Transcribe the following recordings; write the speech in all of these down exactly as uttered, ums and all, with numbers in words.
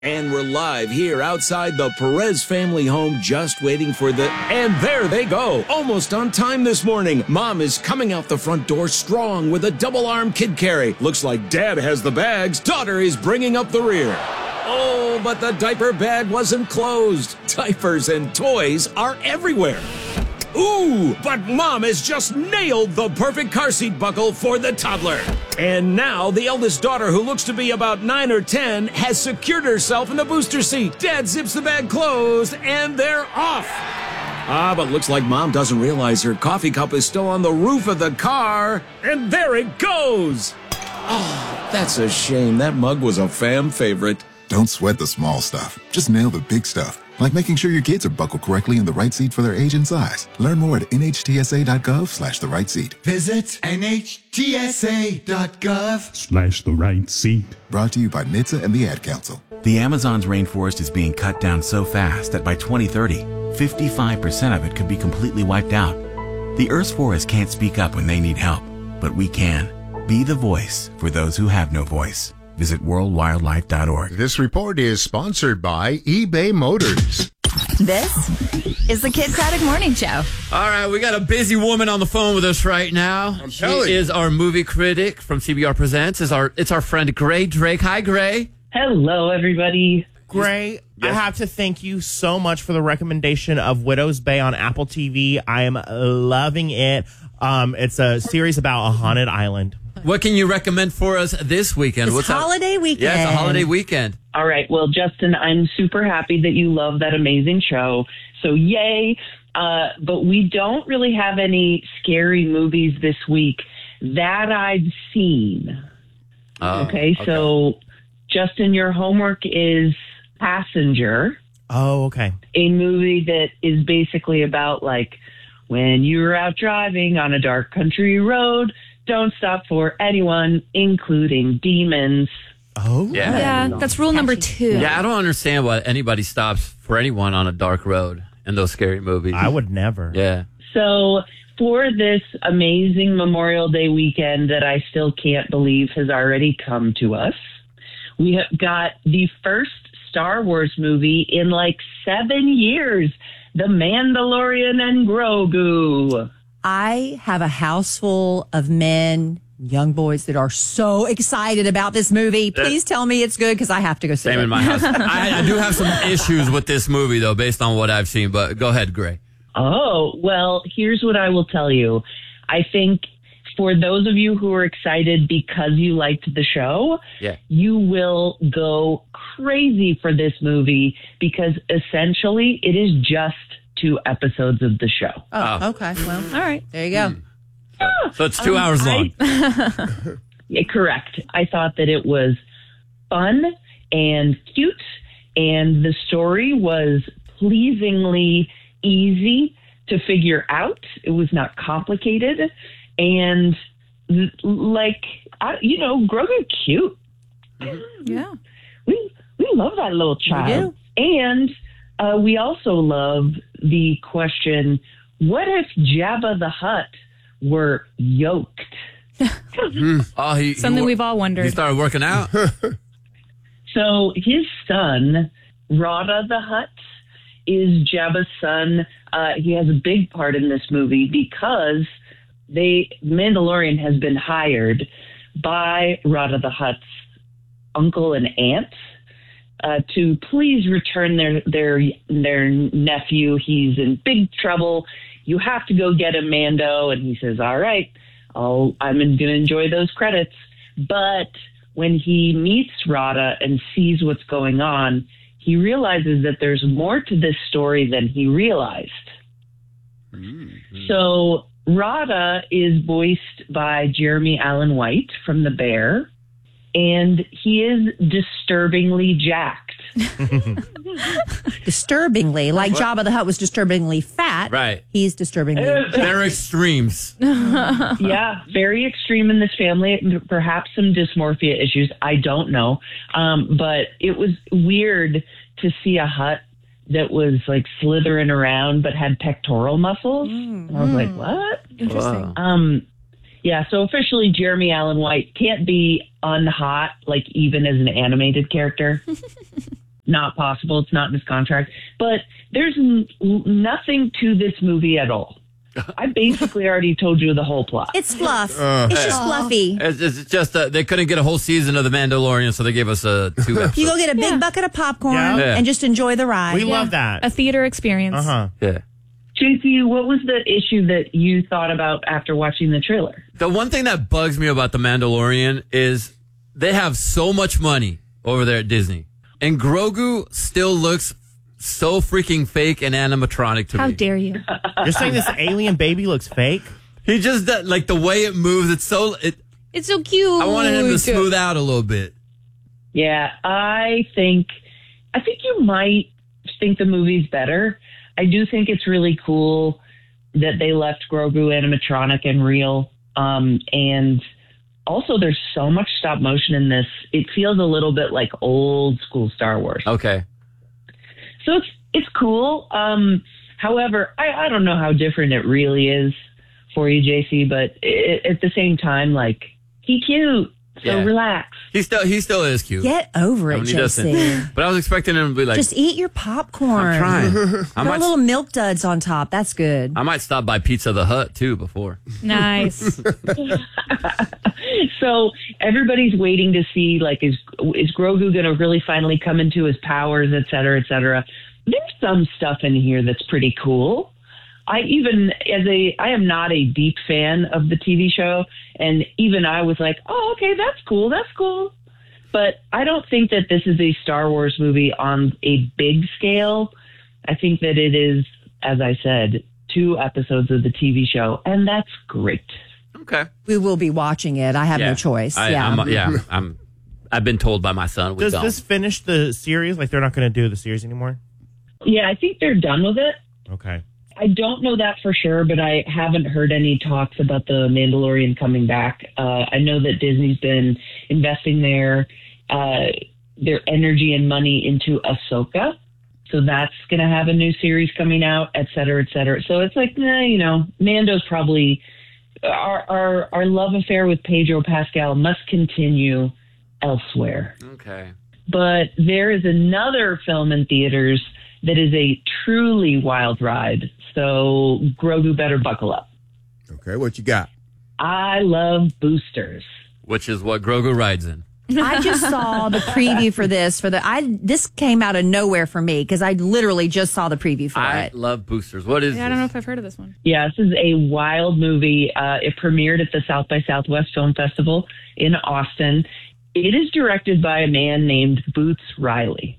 And we're live here outside the Perez family home, just waiting for the... And there they go, almost on time this morning. Mom is coming out the front door strong with a double-arm kid carry. Looks like Dad has the bags. Daughter is bringing up the rear. Oh, but the diaper bag wasn't closed. Diapers and toys are everywhere. Ooh, but Mom has just nailed the perfect car seat buckle for the toddler. And now the eldest daughter, who looks to be about nine or ten, has secured herself in the booster seat. Dad zips the bag closed, and they're off. Ah, but looks like Mom doesn't realize her coffee cup is still on the roof of the car. And there it goes. Oh, that's a shame. That mug was a fam favorite. Don't sweat the small stuff. Just nail the big stuff. Like making sure your kids are buckled correctly in the right seat for their age and size. Learn more at nhtsa.gov slash the right seat. Visit nhtsa.gov slash the right seat. Brought to you by N H T S A and the Ad Council. The Amazon's rainforest is being cut down so fast that by twenty thirty, fifty-five percent of it could be completely wiped out. The Earth's forests can't speak up when they need help, but we can. Be the voice for those who have no voice. Visit world wildlife dot org. This report is sponsored by eBay Motors. This is the Kid Craddock Morning Show. All right, we got a busy woman on the phone with us right now. I'm she telling you. is our movie critic from C B R Presents. Is our It's our friend Gray Drake. Hi, Gray. Hello, everybody. Gray, Yes. I have to thank you so much for the recommendation of Widow's Bay on Apple T V. I am loving it. Um, it's a series about a haunted island. What can you recommend for us this weekend? It's What's up? holiday weekend. Yeah, it's a holiday weekend. All right. Well, Justin, I'm super happy that you love that amazing show. So yay. Uh, but we don't really have any scary movies this week that I've seen. Oh, okay, okay. So Justin, your homework is Passenger, Oh, okay. a movie that is basically about like when you're out driving on a dark country road, don't stop for anyone, including demons. Oh, Yeah. Yeah, that's rule number two. Yeah, I don't understand why anybody stops for anyone on a dark road in those scary movies. I would never. Yeah. So for this amazing Memorial Day weekend that I still can't believe has already come to us, we have got the first Star Wars movie in like seven years, The Mandalorian and Grogu. I have a house full of men, young boys that are so excited about this movie. Please tell me it's good because I have to go see Same it. in my house. I, I do have some issues with this movie, though, based on what I've seen. But go ahead, Gray. Oh, well, here's what I will tell you. I think for those of you who are excited because you liked the show, Yeah. you will go crazy for this movie because essentially it is just two episodes of the show. Oh, Oh. okay. Well, all right. There you go. So it's two Um, hours long. I- Yeah, correct. I thought that it was fun and cute, and the story was pleasingly easy to figure out. It was not complicated, and th- like I, you know, Grogu cute. Yeah. We we love that little child, and uh, we also love the question: what if Jabba the Hutt were yoked? Oh, he, Something he, we've all wondered. He started working out. So his son, Rada the Hutt, is Jabba's son. Uh, he has a big part in this movie because they Mandalorian has been hired by Rada the Hutt's uncle and aunt uh, to please return their their their nephew. He's in big trouble. You have to go get him, Mando. And he says, "All right, I'll, I'm going to enjoy those credits." But when he meets Rada and sees what's going on, he realizes that there's more to this story than he realized. Mm-hmm. So Rada is voiced by Jeremy Allen White from The Bear, and he is disturbingly jacked. Disturbingly, like Jabba the Hutt was disturbingly fat. Right. He's disturbingly. They're extremes. Yeah, very extreme in this family. Perhaps some dysmorphia issues. I don't know. Um, but it was weird to see a Hutt that was like slithering around but had pectoral muscles. Mm. I was like, what? Interesting. Um, yeah, so officially Jeremy Allen White can't be unhot, like even as an animated character. not possible. It's not in his contract. But there's n- nothing to this movie at all. I basically already told you the whole plot. It's fluff. Uh, it's just fluffy. It's, it's just uh, they couldn't get a whole season of The Mandalorian, so they gave us a two episodes. You go get a big yeah. bucket of popcorn yeah. and just enjoy the ride. We yeah. love that. A theater experience. Uh-huh. Yeah. J C, what was the issue that you thought about after watching the trailer? The one thing that bugs me about The Mandalorian is they have so much money over there at Disney, and Grogu still looks so freaking fake and animatronic to How me. How dare you? You're saying this alien baby looks fake? He just, does, like, the way it moves, it's so... It, it's so cute. I wanted him to smooth out a little bit. Yeah, I think... I think you might think the movie's better. I do think it's really cool that they left Grogu animatronic and real. Um, and also, there's so much stop motion in this. It feels a little bit like old school Star Wars. Okay. So it's it's cool. Um, however, I, I don't know how different it really is for you, J C, but it, at the same time, like, he cute. So yeah. relax. He still he still is cute. Get over I it, mean, J C. But I was expecting him to be like... Just eat your popcorn. I'm trying. I might, Put a little milk duds on top. That's good. I might stop by Pizza the Hut, too, before. Nice. So everybody's waiting to see, like, is is Grogu going to really finally come into his powers, et cetera, et cetera. There's some stuff in here that's pretty cool. I even, as a, I am not a deep fan of the T V show, and even I was like, oh, okay, that's cool, that's cool. But I don't think that this is a Star Wars movie on a big scale. I think that it is, as I said, two episodes of the T V show, and that's great. Okay. We will be watching it. I have yeah. no choice. I, yeah. I'm, yeah. I'm, I've been told by my son. We Does don't. this finish the series? Like, they're not going to do the series anymore? Yeah, I think they're done with it. Okay. I don't know that for sure, but I haven't heard any talks about the Mandalorian coming back. Uh, I know that Disney's been investing their uh, their energy and money into Ahsoka, so that's going to have a new series coming out, et cetera, et cetera. So it's like, eh, you know, Mando's probably our our our love affair with Pedro Pascal must continue elsewhere. Okay, but there is another film in theaters that is a truly wild ride. So Grogu better buckle up. Okay, what you got? I love Boosters, which is what Grogu rides in. I just saw the preview for this. For the I this came out of nowhere for me because I literally just saw the preview for I it. I love Boosters. What is? Yeah, I don't know if I've heard of this one. Yeah, this is a wild movie. Uh, it premiered at the South by Southwest Film Festival in Austin. It is directed by a man named Boots Riley.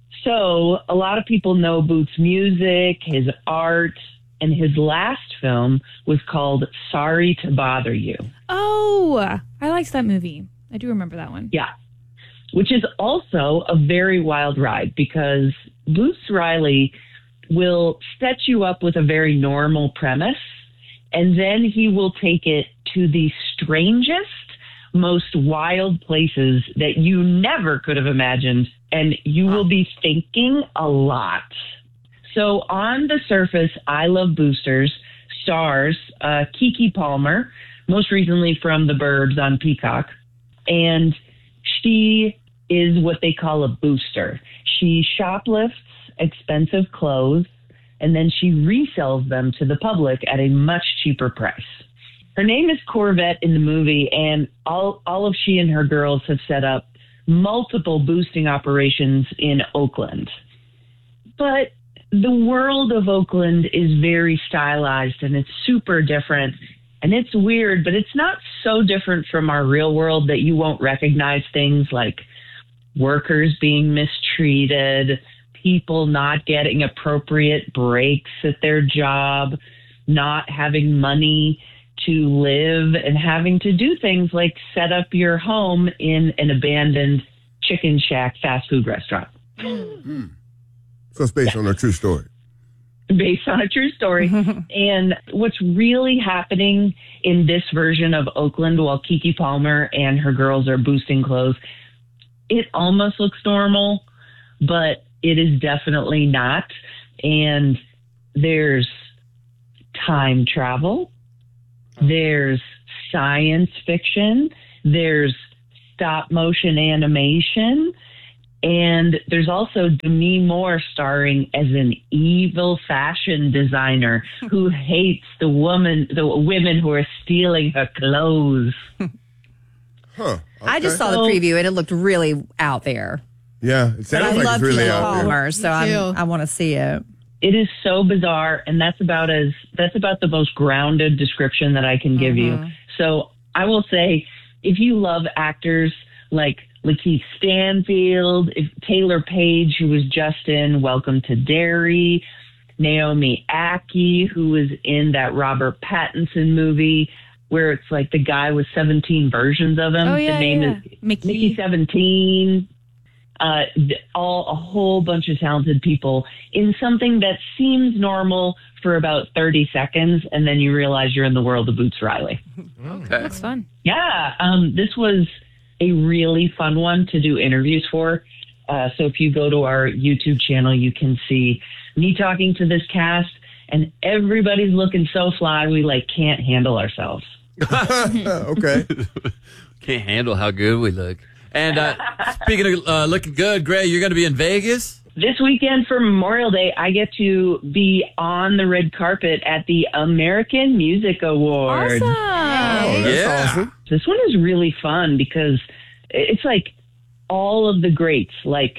So a lot of people know Boots' music, his art, and his last film was called Sorry to Bother You. Oh, I liked that movie. I do remember that one. Yeah, which is also a very wild ride because Boots Riley will set you up with a very normal premise, and then he will take it to the strangest, most wild places that you never could have imagined, and you will be thinking a lot. So on the surface, I Love Boosters stars uh, Keke Palmer, most recently from The Burbs on Peacock, and she is what they call a booster. She shoplifts expensive clothes, and then she resells them to the public at a much cheaper price. Her name is Corvette in the movie, and all, all of she and her girls have set up multiple boosting operations in Oakland. But the world of Oakland is very stylized, and it's super different. And it's weird, but it's not so different from our real world that you won't recognize things like workers being mistreated, people not getting appropriate breaks at their job, not having money to live, and having to do things like set up your home in an abandoned chicken shack fast food restaurant. Mm. So it's based yeah. on a true story. Based on a true story. And what's really happening in this version of Oakland while Keke Palmer and her girls are boosting clothes, it almost looks normal, but it is definitely not. And there's time travel. There's science fiction. There's stop motion animation. And there's also Demi Moore starring as an evil fashion designer who hates the woman, the women who are stealing her clothes. Huh. I just saw the preview and it looked really out there. Yeah, it But sounds I like love it's really Keke out there. Palmer, so I'm, I want to see it. It is so bizarre, and that's about as that's about the most grounded description that I can give Mm-hmm. you. So I will say, if you love actors like Lakeith Stanfield, if Taylor Page, who was just in Welcome to Derry, Naomi Ackie, who was in that Robert Pattinson movie where it's like the guy with seventeen versions of him. Oh, yeah, the name yeah. is Mickey. Mickey seventeen. Uh, th- all a whole bunch of talented people in something that seems normal for about thirty seconds, and then you realize you're in the world of Boots Riley. Okay. That's fun. Yeah, um, this was a really fun one to do interviews for. Uh, so if you go to our YouTube channel, you can see me talking to this cast, and everybody's looking so fly, we like can't handle ourselves. Okay. Can't handle how good we look. And uh, speaking of uh, looking good, Gray, you're going to be in Vegas? This weekend for Memorial Day, I get to be on the red carpet at the American Music Awards. Awesome. Oh, that's Yeah. awesome. This one is really fun because it's like all of the greats, like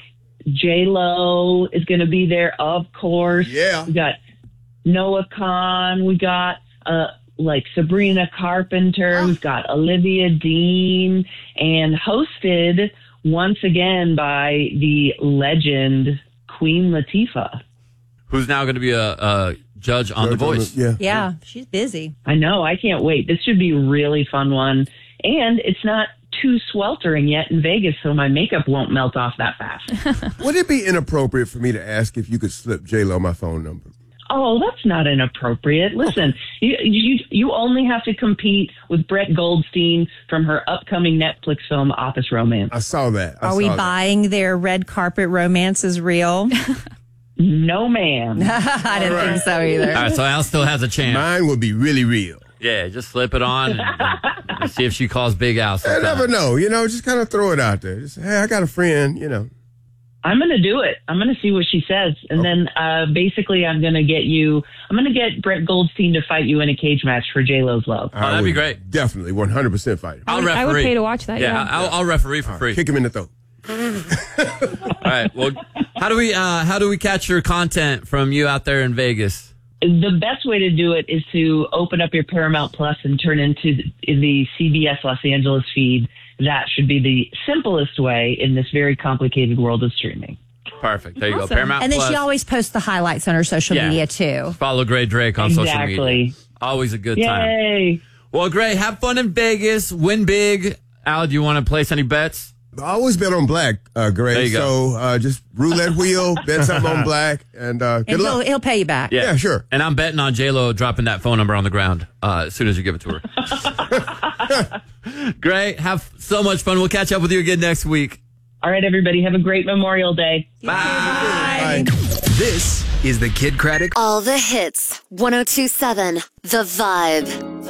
J-Lo is going to be there, of course. Yeah. We got Noah Khan. We got uh, like Sabrina Carpenter. We've got Olivia Dean, and hosted once again by the legend Queen Latifah. Who's now going to be a, a judge on The Voice. Yeah. Yeah, she's busy. I know. I can't wait. This should be a really fun one. And it's not too sweltering yet in Vegas, so my makeup won't melt off that fast. Would it be inappropriate for me to ask if you could slip J-Lo my phone number? Oh, that's not inappropriate. Listen, you, you you only have to compete with Brett Goldstein from her upcoming Netflix film Office Romance. I saw that. I Are we saw that. buying their red carpet romances real? No, ma'am. I didn't think so either. All right, so Al still has a chance. Mine would be really real. Yeah, just slip it on and, and see if she calls Big Al I sometime. never know. You know, just kind of throw it out there. Just, hey, I got a friend, you know. I'm going to do it. I'm going to see what she says. And then uh, basically I'm going to get you, I'm going to get Brett Goldstein to fight you in a cage match for J-Lo's love. Oh, that'd be would great. Definitely, one hundred percent fight him. I'll I would- referee. I would pay to watch that, yeah. I'll, I'll referee for free. Kick him in the throat. All right. Well, how do we uh, how do we catch your content from you out there in Vegas? The best way to do it is to open up your Paramount Plus and turn into the C B S Los Angeles feed. That should be the simplest way in this very complicated world of streaming. Perfect. There you Awesome. go. Paramount And then Plus. she always posts the highlights on her social Yeah. media too. Follow Gray Drake on social media. Exactly. Always a good time. Yay! Well, Gray, have fun in Vegas. Win big. Al, do you want to place any bets? I always bet on black, uh, Greg. There you go. So uh, just roulette wheel, bet something on black, and uh, good And he'll, luck. he'll pay you back. Yeah, sure. And I'm betting on J-Lo dropping that phone number on the ground uh, as soon as you give it to her. Gray, have so much fun. We'll catch up with you again next week. All right, everybody, have a great Memorial Day. Bye. This is the Kid Craddock All the hits. ten twenty-seven The Vibe.